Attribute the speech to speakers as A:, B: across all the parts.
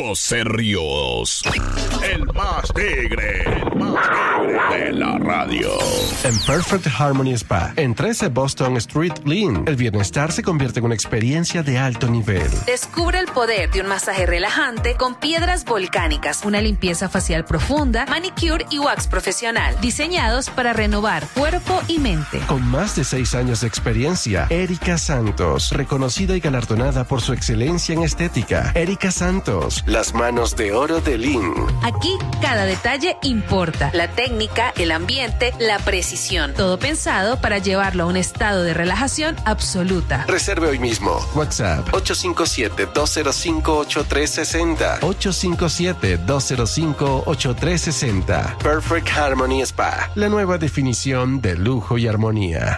A: José Ríos, el más tigre de la radio.
B: En Perfect Harmony Spa, en 13 Boston Street, Lynn, el bienestar se convierte en una experiencia de alto nivel.
C: Descubre el poder de un masaje relajante con piedras volcánicas, una limpieza facial profunda, manicure y wax profesional, diseñados para renovar cuerpo y mente.
B: Con más de 6 años de experiencia, Erika Santos, reconocida y galardonada por su excelencia en estética. Erika Santos, las manos de oro de Lynn.
C: Aquí cada detalle importa. La técnica, el ambiente, la precisión. Todo pensado para llevarlo a un estado de relajación absoluta.
B: Reserve hoy mismo. WhatsApp 857-205-8360. 857-205-8360. Perfect Harmony Spa. La nueva definición de lujo y armonía.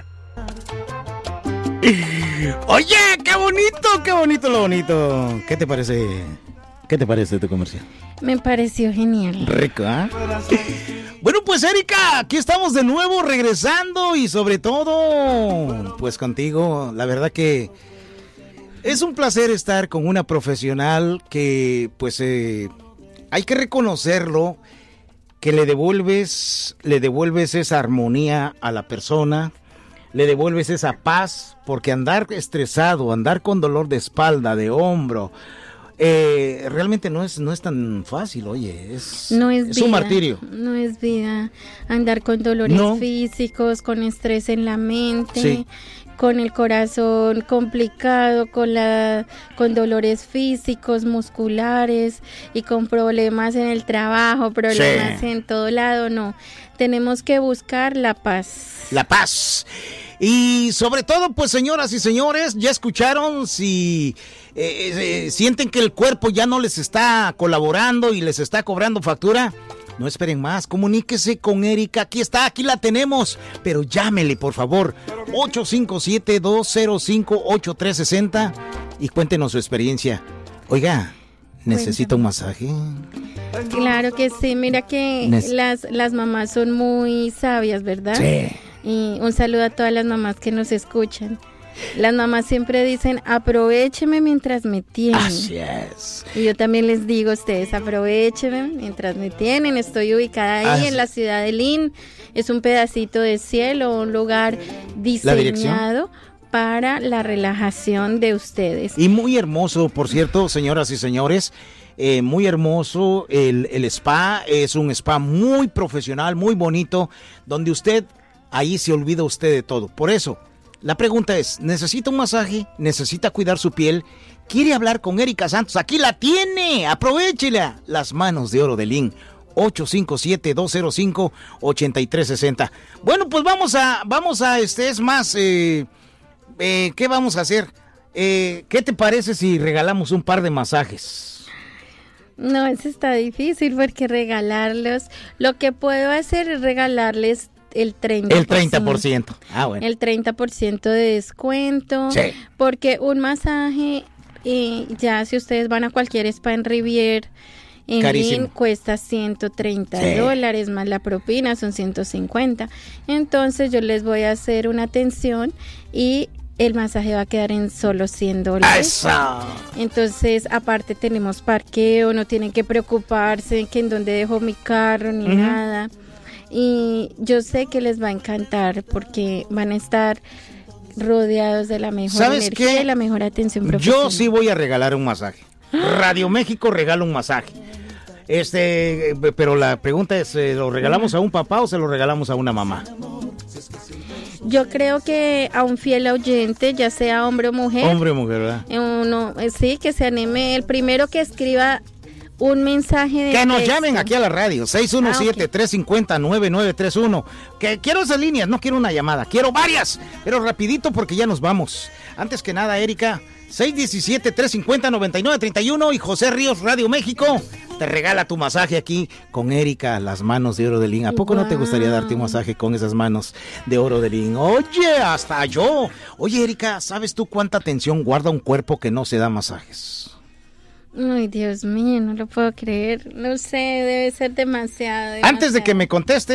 D: Oye, qué bonito lo bonito. ¿Qué te parece? ¿Qué te parece tu comercial?
E: Me pareció genial.
D: Rico, ¿eh? Bueno, pues Erika, aquí estamos de nuevo regresando y sobre todo, pues contigo, la verdad que es un placer estar con una profesional que, pues, hay que reconocerlo, que le devuelves esa armonía a la persona, le devuelves esa paz, porque andar estresado, andar con dolor de espalda, de hombro, realmente no es tan fácil, oye, es un martirio.
E: No es vida andar con dolores físicos, con estrés en la mente, sí, con el corazón complicado, con dolores físicos, musculares y con problemas en el trabajo, problemas en todo lado, no. Tenemos que buscar la paz.
D: La paz. Y sobre todo, pues señoras y señores, ya escucharon, si sienten que el cuerpo ya no les está colaborando y les está cobrando factura, no esperen más, comuníquese con Erika, aquí la tenemos, pero llámele por favor, 857-205-8360 y cuéntenos su experiencia. Oiga, ¿necesita un masaje?
E: Claro que sí, mira que las mamás son muy sabias, ¿verdad?
D: Sí.
E: Y un saludo a todas las mamás que nos escuchan. Las mamás siempre dicen, aprovécheme mientras me tienen.
D: Así es.
E: Y yo también les digo a ustedes, aprovécheme mientras me tienen. Estoy ubicada ahí en la ciudad de Lynn. Es un pedacito de cielo, un lugar diseñado para la relajación de ustedes.
D: Y muy hermoso, por cierto, señoras y señores. Muy hermoso el spa. Es un spa muy profesional, muy bonito, donde ahí se olvida usted de todo. Por eso, la pregunta es, ¿necesita un masaje? ¿Necesita cuidar su piel? ¿Quiere hablar con Erika Santos? Aquí la tiene, aprovechela. Las manos de oro de Lynn, 857-205-8360. Bueno, pues vamos a es más, ¿qué vamos a hacer? ¿Qué te parece si regalamos un par de masajes?
E: No, eso está difícil porque regalarlos, lo que puedo hacer es regalarles el 30%.
D: El 30%. Ah, bueno.
E: El 30% de descuento.
D: Sí.
E: Porque un masaje, ya si ustedes van a cualquier spa en Rivier, en Lynn, cuesta $130, más la propina son 150. Entonces yo les voy a hacer una atención y el masaje va a quedar en solo $100.
D: ¡Eso!
E: Entonces, aparte tenemos parqueo, no tienen que preocuparse que en dónde dejo mi carro ni nada. Y yo sé que les va a encantar porque van a estar rodeados de la mejor energía y la mejor atención profesional.
D: Yo sí voy a regalar un masaje. Radio México regala un masaje. Pero la pregunta es, ¿lo regalamos a un papá o se lo regalamos a una mamá?
E: Yo creo que a un fiel oyente, ya sea hombre o mujer.
D: Hombre o mujer, ¿verdad?
E: Sí, que se anime. El primero que escriba un mensaje de
D: que nos
E: texto.
D: llamen aquí a la radio, 617-350-9931. Que quiero esas líneas, no quiero una llamada, quiero varias, pero rapidito porque ya nos vamos. Antes que nada, Erika, 617-350-9931 y José Ríos, Radio México, te regala tu masaje aquí con Erika, las manos de oro de Lynn. ¿A poco no te gustaría darte un masaje con esas manos de oro de Lynn? Oye, hasta yo. Oye, Erika, ¿sabes tú cuánta tensión guarda un cuerpo que no se da masajes?
E: Ay, Dios mío, no lo puedo creer. No sé, debe ser demasiado.
D: Antes de que me conteste,